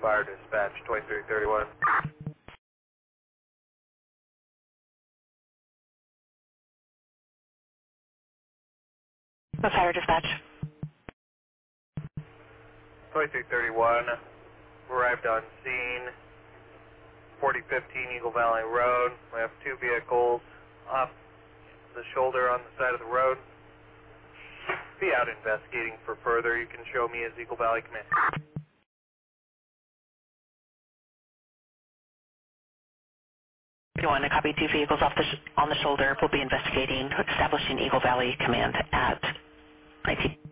Fire dispatch 2331. The fire dispatch. 2331, arrived on scene, 4015 Eagle Valley Road. We have two vehicles off the shoulder on the side of the road. Be out investigating for further. You can show me as Eagle Valley Command. You want to copy two vehicles on the shoulder. We'll be investigating, establishing Eagle Valley Command at 19.